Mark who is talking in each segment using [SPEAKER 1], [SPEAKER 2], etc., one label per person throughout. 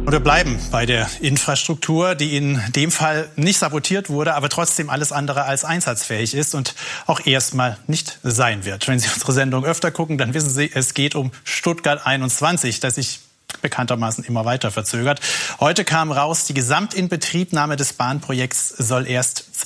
[SPEAKER 1] Und wir bleiben bei der Infrastruktur, die in dem Fall nicht sabotiert wurde, aber trotzdem alles andere als einsatzfähig ist und auch erstmal nicht sein wird. Wenn Sie unsere Sendung öfter gucken, dann wissen Sie, es geht um Stuttgart 21, das sich bekanntermaßen immer weiter verzögert. Heute kam raus, die Gesamtinbetriebnahme des Bahnprojekts soll erst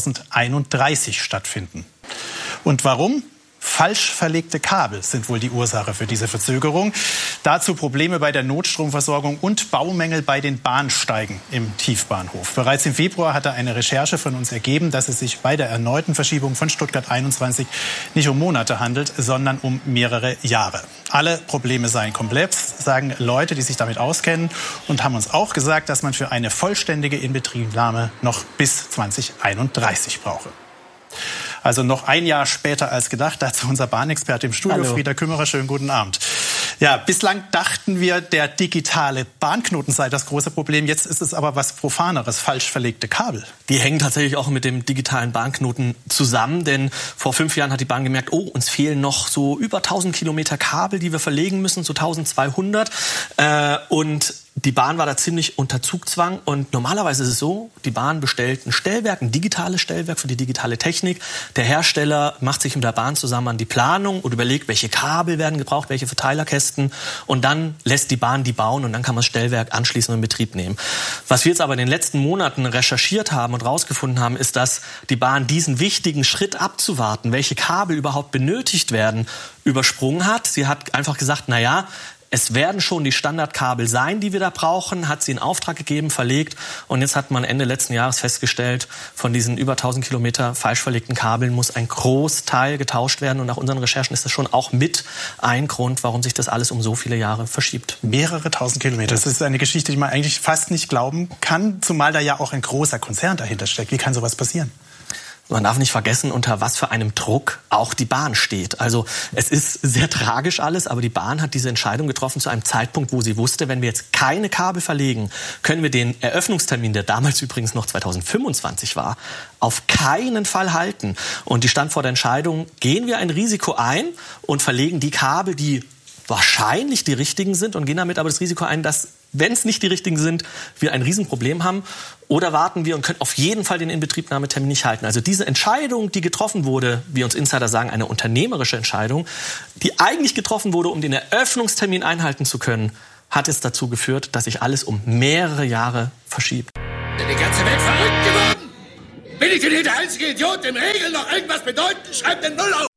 [SPEAKER 1] 2031 stattfinden. Und warum? Falsch verlegte Kabel sind wohl die Ursache für diese Verzögerung. Dazu Probleme bei der Notstromversorgung und Baumängel bei den Bahnsteigen im Tiefbahnhof. Bereits im Februar hatte eine Recherche von uns ergeben, dass es sich bei der erneuten Verschiebung von Stuttgart 21 nicht um Monate handelt, sondern um mehrere Jahre. Alle Probleme seien komplex, sagen Leute, die sich damit auskennen, und haben uns auch gesagt, dass man für eine vollständige Inbetriebnahme noch bis 2031 brauche. Also noch ein Jahr später als gedacht. Dazu unser Bahnexperte im Studio, Hallo. Frieder Kümmerer. Schönen guten Abend. Ja, bislang dachten wir, der digitale Bahnknoten sei das große Problem. Jetzt ist es aber was Profaneres, falsch verlegte Kabel.
[SPEAKER 2] Die hängen tatsächlich auch mit dem digitalen Bahnknoten zusammen. Denn vor 5 Jahren hat die Bahn gemerkt, oh, uns fehlen noch so über 1000 Kilometer Kabel, die wir verlegen müssen, so 1200. Und die Bahn war da ziemlich unter Zugzwang. Und normalerweise ist es so, die Bahn bestellt ein Stellwerk, ein digitales Stellwerk für die digitale Technik. Der Hersteller macht sich mit der Bahn zusammen an die Planung und überlegt, welche Kabel werden gebraucht, welche Verteilerkästen. Und dann lässt die Bahn die bauen und dann kann man das Stellwerk anschließend in Betrieb nehmen. Was wir jetzt aber in den letzten Monaten recherchiert haben und rausgefunden haben, ist, dass die Bahn diesen wichtigen Schritt abzuwarten, welche Kabel überhaupt benötigt werden, übersprungen hat. Sie hat einfach gesagt, na ja, es werden schon die Standardkabel sein, die wir da brauchen, hat sie in Auftrag gegeben, verlegt. Und jetzt hat man Ende letzten Jahres festgestellt, von diesen über 1000 Kilometer falsch verlegten Kabeln muss ein Großteil getauscht werden. Und nach unseren Recherchen ist das schon auch mit ein Grund, warum sich das alles um so viele Jahre verschiebt.
[SPEAKER 1] Mehrere 1000 Kilometer. Das ist eine Geschichte, die man eigentlich fast nicht glauben kann, zumal da ja auch ein großer Konzern dahinter steckt. Wie kann sowas passieren?
[SPEAKER 2] Man darf nicht vergessen, unter was für einem Druck auch die Bahn steht. Also es ist sehr tragisch alles, aber die Bahn hat diese Entscheidung getroffen zu einem Zeitpunkt, wo sie wusste, wenn wir jetzt keine Kabel verlegen, können wir den Eröffnungstermin, der damals übrigens noch 2025 war, auf keinen Fall halten. Und die stand vor der Entscheidung, gehen wir ein Risiko ein und verlegen die Kabel, die wahrscheinlich die richtigen sind, und gehen damit aber das Risiko ein, dass, wenn es nicht die richtigen sind, wir ein Riesenproblem haben, oder warten wir und können auf jeden Fall den Inbetriebnahmetermin nicht halten. Also diese Entscheidung, die getroffen wurde, wie uns Insider sagen, eine unternehmerische Entscheidung, die eigentlich getroffen wurde, um den Eröffnungstermin einhalten zu können, hat es dazu geführt, dass sich alles um mehrere Jahre verschiebt.
[SPEAKER 3] Ist die ganze Welt verrückt geworden? Bin ich denn hier der einzige Idiot, dem Regeln noch irgendwas bedeuten? Schreibt den Null auf!